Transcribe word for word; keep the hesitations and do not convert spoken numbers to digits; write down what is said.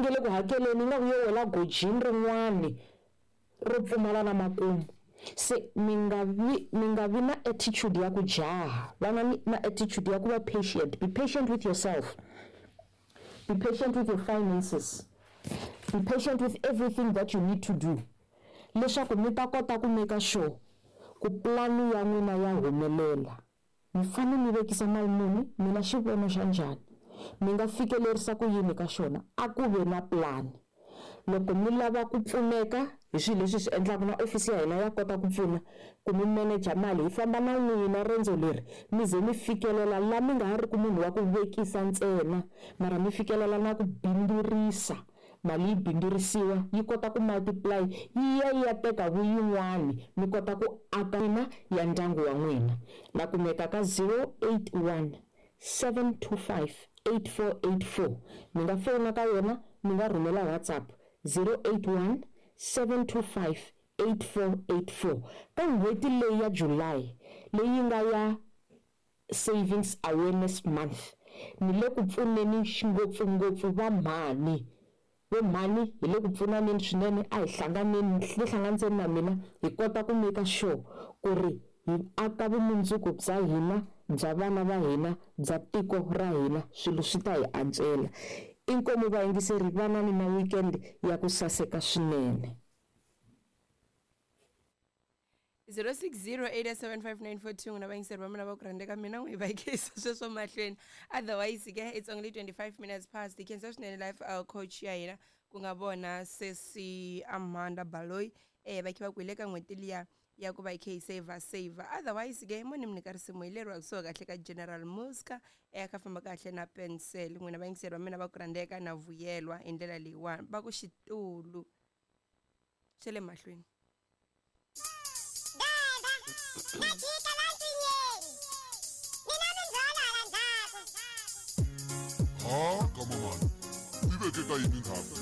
nge le ku hakeleni nga ku yo wela gojini rin'wani ro pfumala na makumu. Se mi nga vi mi nga vi na attitude ya ku jaha, va nga na attitude ya ku va patient. Be patient with yourself, be patient with your finances, be patient with everything that you need to do, leswaku mi ta kota ku make sure ku plani ya n'wina ya humelela. Mi fanele mi vekisa mali muni, mi na xivono xa njhani, mi nga fikelerisa ku yini ka xona, a ku ve na plani. Loko mi lava ku pfuneka hi swilo leswi swi endlaka na ofisi ya hina ya kota ku pfuna ku mi manager mali, hi famba na n'wina rendzo leri mi ze mi fikelela la mi nga ha ri ku munhu wa ku vekisa ntsena, mara mi fikelela na ku bindurisa. Mali yi bindurisiwa yi kota ku multiply yi ya yi ya teka vuyin'wani mi kota ku aka n'wina ya ndyangu wa n'wina. Na kumeka ka zero eight one seven two five eight four eight four, mi nga fona ka yona, mi nga rhumela WhatsApp zero eight one seven two five eight four eight four. Ka n'hweti leyi ya July leyi nga ya Savings Awareness Month, ni le ku pfuneni ngopfungopfu va mhani. Ve mhani hi le ku pfunaneni swinene, a hi hlanganeni, hi hlanganiseni na mina hi kota ku make sure ku ri hi aka vumundzuku bya hina, bya vana va hina, bya tiko ra hina, swilo swi ta hi antswela. Inkomu vayingiseri, vanani na weekend ya ku saseka swinene. zero six zero eight seven five nine four two ngina vayingiseri va mina va ku rhandeka mina n'wi va ikisa sweswo mahlweni. Otherwise ke it's only twenty-five minutes past the Khensa Swinene life our coach ya hina ku nga vona Sesi Amanda Baloyi eh va khiva ku ile ka n'hweti liya ya ku va ikhe saver saver. Otherwise ke mo ni mi ka risimu hileriwa kusuka kahle ka General Muska eh ka famba kahle na Pencil. N'wina vayingiseri va mina va ku rhandeka na vuyelwa hi ndlela leyiwani va ku xitulu xe le mahlweni. Ah, come on. We better get that in